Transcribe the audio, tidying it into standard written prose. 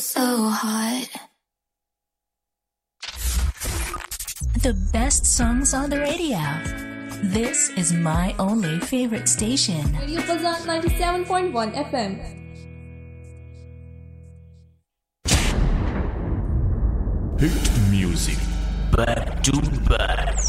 So hot. The best songs on the radio. This is my only favorite station. Radio Fazan 97.1 FM. Hit music back to back.